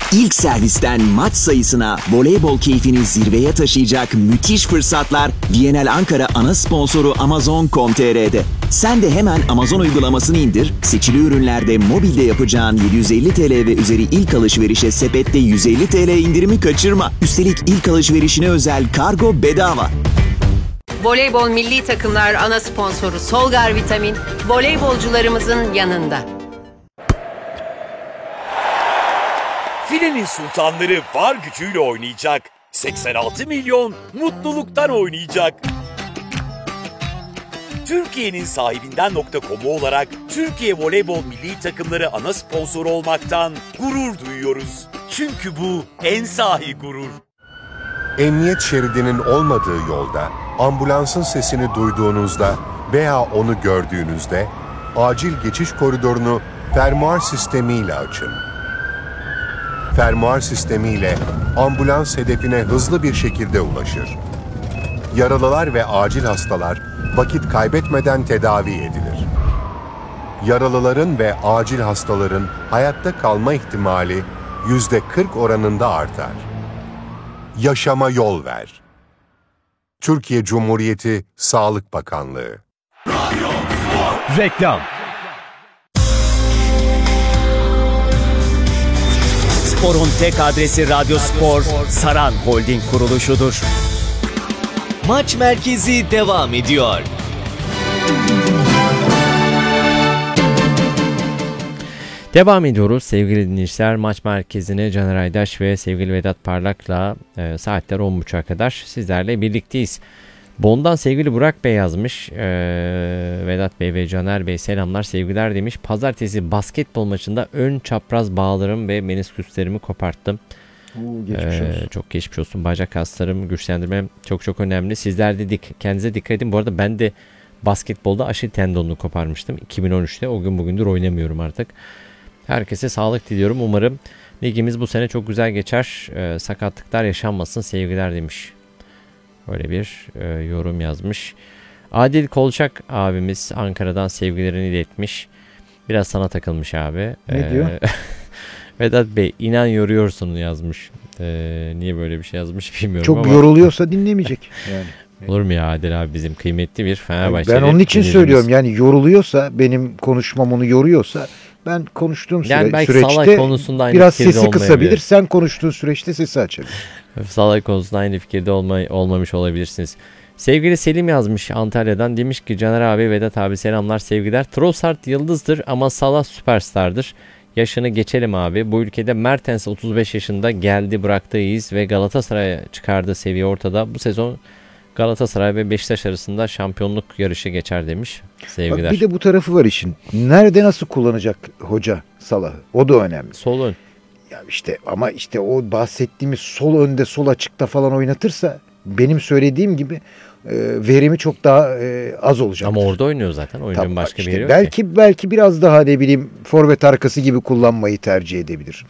İlk servisten maç sayısına, voleybol keyfini zirveye taşıyacak müthiş fırsatlar VNL Ankara ana sponsoru Amazon.com.tr'de. Sen de hemen Amazon uygulamasını indir, seçili ürünlerde mobilde yapacağın 750 TL ve üzeri ilk alışverişe sepette 150 TL indirimi kaçırma. Üstelik ilk alışverişine özel kargo bedava. Voleybol milli takımlar ana sponsoru Solgar Vitamin, voleybolcularımızın yanında. Filenin sultanları var gücüyle oynayacak. 86 milyon mutluluktan oynayacak. Türkiye'nin sahibinden.com olarak Türkiye Voleybol Milli Takımları ana sponsor olmaktan gurur duyuyoruz. Çünkü bu en sahi gurur. Emniyet şeridinin olmadığı yolda, ambulansın sesini duyduğunuzda veya onu gördüğünüzde acil geçiş koridorunu fermuar sistemiyle açın. Fermuar sistemiyle ambulans hedefine hızlı bir şekilde ulaşır. Yaralılar ve acil hastalar vakit kaybetmeden tedavi edilir. Yaralıların ve acil hastaların hayatta kalma ihtimali %40 oranında artar. Yaşama yol ver. Türkiye Cumhuriyeti Sağlık Bakanlığı. Reklam. Spor'un tek adresi Radyo Spor, Saran Holding kuruluşudur. Maç merkezi devam ediyor. Devam ediyoruz sevgili dinleyiciler. Maç merkezine Caner Aydaş ve sevgili Vedat Parlak'la saatler 10.30'a kadar sizlerle birlikteyiz. Bon'dan sevgili Burak Bey yazmış. Vedat Bey ve Caner Bey selamlar sevgiler demiş. Pazartesi basketbol maçında ön çapraz bağlarım ve menisküslerimi koparttım. Geçmiş olsun. Çok geçmiş olsun. Bacak kaslarımı güçlendirmem çok önemli. Sizler de kendinize dikkat edin. Bu arada ben de basketbolda Aşil tendonunu koparmıştım 2013'te. O gün bugündür oynamıyorum artık. Herkese sağlık diliyorum. Umarım ligimiz bu sene çok güzel geçer. Sakatlıklar yaşanmasın sevgiler demiş. Böyle bir yorum yazmış. Adil Kolçak abimiz Ankara'dan sevgilerini iletmiş. Biraz sana takılmış abi. Ne diyor? Vedat Bey inan yoruyorsun yazmış. Niye böyle bir şey yazmış bilmiyorum çok ama. Çok yoruluyorsa dinlemeyecek. Yani. Olur mu ya Adil abi, bizim kıymetli bir Fenerbahçeli. Ben onun için söylüyorum yani yoruluyorsa, benim konuşmam onu yoruyorsa ben konuştuğum yani süreçte biraz sesi kısabilir. Sen konuştuğun süreçte sesi açabilir. Salah konusunda aynı fikirde olmamış olabilirsiniz. Sevgili Selim yazmış Antalya'dan, demiş ki Caner abi, Vedat abi selamlar sevgiler. Trossard yıldızdır ama Salah süperstardır. Yaşını geçelim abi. Bu ülkede Mertens 35 yaşında geldi bıraktığı iz ve Galatasaray'a çıkardığı seviye ortada. Bu sezon Galatasaray ve Beşiktaş arasında şampiyonluk yarışı geçer demiş. Sevgiler. Bak bir de bu tarafı var işin. Nerede nasıl kullanacak hoca Salah'ı? O da önemli. Sol ön. Ya işte ama işte o bahsettiğimiz sol önde, sol açıkta falan oynatırsa benim söylediğim gibi verimi çok daha az olacak. Ama orada oynuyor zaten. Oyunun başka işte bir yeri yok ki. Belki biraz daha ne bileyim forvet arkası gibi kullanmayı tercih edebilir.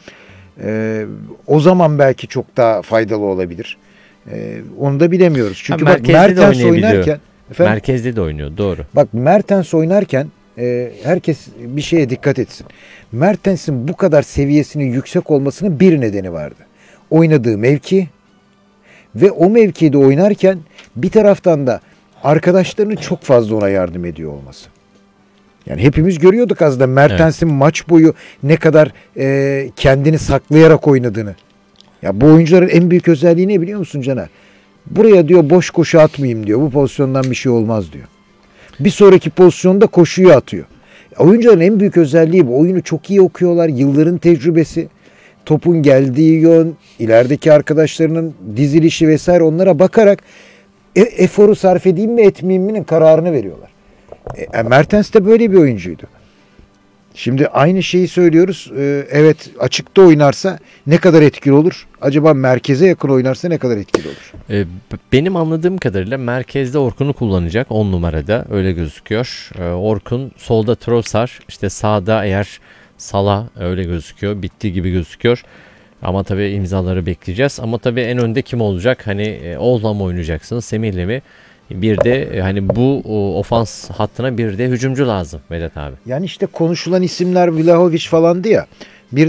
O zaman belki çok daha faydalı olabilir. Onu da bilemiyoruz. Çünkü bak Mertens oynarken merkezde de oynuyor, doğru. Bak Mertens oynarken herkes bir şeye dikkat etsin. Mertens'in bu kadar seviyesinin yüksek olmasının bir nedeni vardı. Oynadığı mevki ve o mevkide oynarken bir taraftan da arkadaşlarının çok fazla ona yardım ediyor olması. Yani hepimiz görüyorduk aslında Mertens'in maç boyu ne kadar kendini saklayarak oynadığını. Ya bu oyuncuların en büyük özelliği ne biliyor musun Caner? Buraya diyor boş koşu atmayayım diyor. Bu pozisyondan bir şey olmaz diyor. Bir sonraki pozisyonda koşuyu atıyor. Oyuncuların en büyük özelliği bu. Oyunu çok iyi okuyorlar. Yılların tecrübesi. Topun geldiği yön, ilerideki arkadaşlarının dizilişi vesaire, onlara bakarak eforu sarf edeyim mi etmeyeyim mi'nin kararını veriyorlar. Mertens de böyle bir oyuncuydu. Şimdi aynı şeyi söylüyoruz. Evet, açıkta oynarsa ne kadar etkili olur? Acaba merkeze yakın oynarsa ne kadar etkili olur? Benim anladığım kadarıyla merkezde Orkun'u kullanacak 10 numarada, öyle gözüküyor. Orkun solda, Trossard işte sağda eğer Salah, öyle gözüküyor. Bitti gibi gözüküyor. Ama tabii imzaları bekleyeceğiz. Ama tabii en önde kim olacak? Hani Oğuz'la mı oynayacaksınız? Semih'le mi? Bir de hani bu ofans hattına bir de hücumcu lazım Vedat abi. Yani işte konuşulan isimler Vlahovic falandı ya.